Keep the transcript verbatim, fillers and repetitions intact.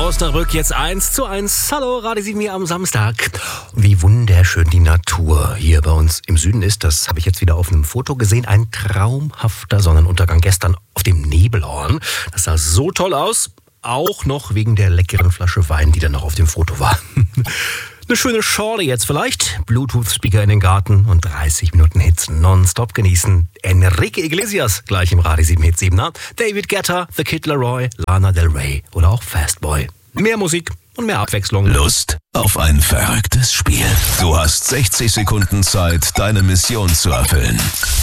Osnabrück jetzt eins zu eins. Hallo, Radio sieben hier am Samstag. Wie wunderschön die Natur hier bei uns im Süden ist, das habe ich jetzt wieder auf einem Foto gesehen. Ein traumhafter Sonnenuntergang gestern auf dem Nebelhorn. Das sah so toll aus, auch noch wegen der leckeren Flasche Wein, die dann noch auf dem Foto war. Eine schöne Schorle jetzt vielleicht, Bluetooth-Speaker in den Garten und dreißig Minuten Hits nonstop genießen. Enrique Iglesias gleich im Radio sieben Hit sieben. David Guetta, The Kid Laroi, Lana Del Rey oder auch Fastboy. Mehr Musik und mehr Abwechslung. Lust auf ein verrücktes Spiel? Du hast sechzig Sekunden Zeit, deine Mission zu erfüllen.